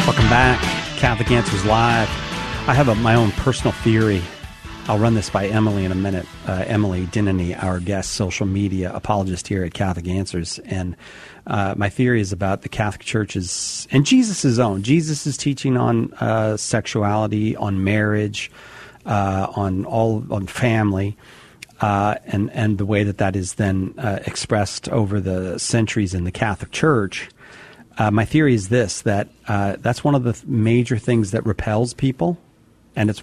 Welcome back, Catholic Answers Live. I have my own personal theory. I'll run this by Emily in a minute. Emily Dinany, our guest social media apologist here at Catholic Answers. And my theory is about the Catholic Church's, and Jesus' own. Jesus' teaching on sexuality, on marriage, on family, and the way that is then expressed over the centuries in the Catholic Church. My theory is this, that that's one of the major things that repels people, and it's